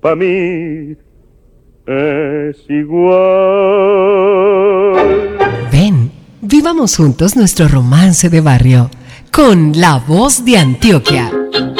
pa' mí es igual. Ven, vivamos juntos nuestro romance de barrio con La Voz de Antioquia.